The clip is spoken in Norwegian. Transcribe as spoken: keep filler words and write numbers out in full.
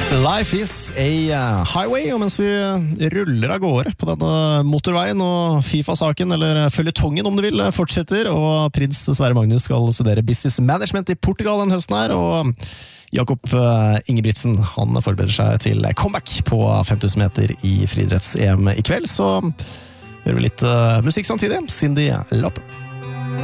Life is a highway, og mens vi ruller av gårde på denne motorveien, og FIFA-saken, eller føljetongen om du vil, fortsetter, og prins Sverre Magnus skal studere business management i Portugal den høsten her, og Jakob Ingebrigtsen, han forbereder seg til comeback på fem tusen meter i friidretts-E M i kveld, så hører vi litt musikk samtidig. Cyndi Lauper.